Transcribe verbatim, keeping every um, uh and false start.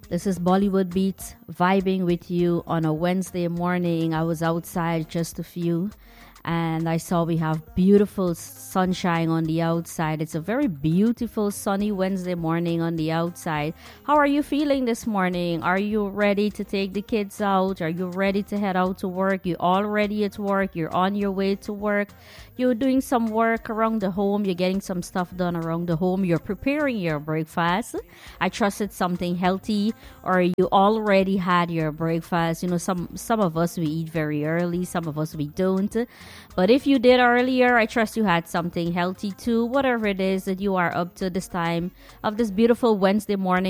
This is Bollywood Beats, vibing with you on a Wednesday morning. I was outside just a few and I saw we have beautiful sunshine on the outside. It's a very beautiful sunny Wednesday morning on the outside. How are you feeling this morning? Are you ready to take the kids out? Are you ready to head out to work? You already at work? You're on your way to work? You're doing some work around the home. You're getting some stuff done around the home. You're preparing your breakfast. I trust it's something healthy, or you already had your breakfast. You know, some some of us, we eat very early. Some of us, we don't. But if you did earlier, I trust you had something healthy too. Whatever it is that you are up to this time of this beautiful Wednesday morning.